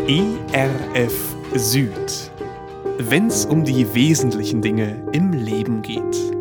ERF Süd, wenn's um die wesentlichen Dinge im Leben geht.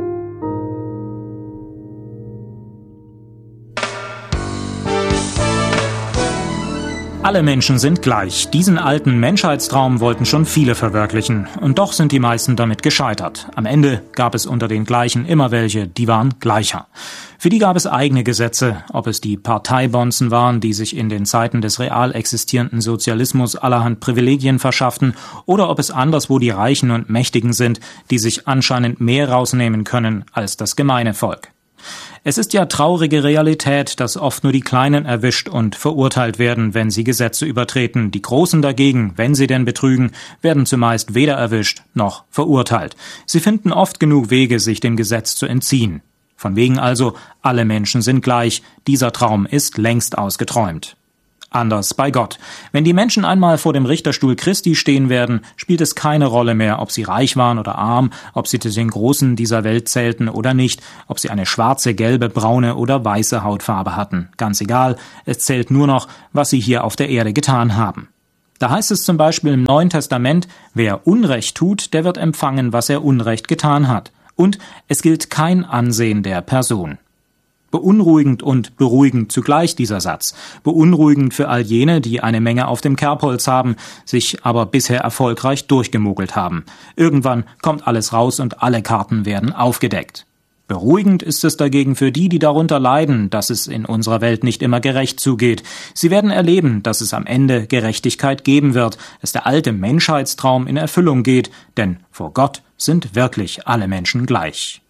Alle Menschen sind gleich. Diesen alten Menschheitstraum wollten schon viele verwirklichen. Und doch sind die meisten damit gescheitert. Am Ende gab es unter den Gleichen immer welche, die waren gleicher. Für die gab es eigene Gesetze, ob es die Parteibonzen waren, die sich in den Zeiten des real existierenden Sozialismus allerhand Privilegien verschafften, oder ob es anderswo die Reichen und Mächtigen sind, die sich anscheinend mehr rausnehmen können als das gemeine Volk. Es ist ja traurige Realität, dass oft nur die Kleinen erwischt und verurteilt werden, wenn sie Gesetze übertreten. Die Großen dagegen, wenn sie denn betrügen, werden zumeist weder erwischt noch verurteilt. Sie finden oft genug Wege, sich dem Gesetz zu entziehen. Von wegen also, alle Menschen sind gleich. Dieser Traum ist längst ausgeträumt. Anders bei Gott. Wenn die Menschen einmal vor dem Richterstuhl Christi stehen werden, spielt es keine Rolle mehr, ob sie reich waren oder arm, ob sie zu den Großen dieser Welt zählten oder nicht, ob sie eine schwarze, gelbe, braune oder weiße Hautfarbe hatten. Ganz egal, es zählt nur noch, was sie hier auf der Erde getan haben. Da heißt es zum Beispiel im Neuen Testament, wer Unrecht tut, der wird empfangen, was er Unrecht getan hat. Und es gilt kein Ansehen der Person. Beunruhigend und beruhigend zugleich dieser Satz. Beunruhigend für all jene, die eine Menge auf dem Kerbholz haben, sich aber bisher erfolgreich durchgemogelt haben. Irgendwann kommt alles raus und alle Karten werden aufgedeckt. Beruhigend ist es dagegen für die, die darunter leiden, dass es in unserer Welt nicht immer gerecht zugeht. Sie werden erleben, dass es am Ende Gerechtigkeit geben wird, dass der alte Menschheitstraum in Erfüllung geht, denn vor Gott sind wirklich alle Menschen gleich.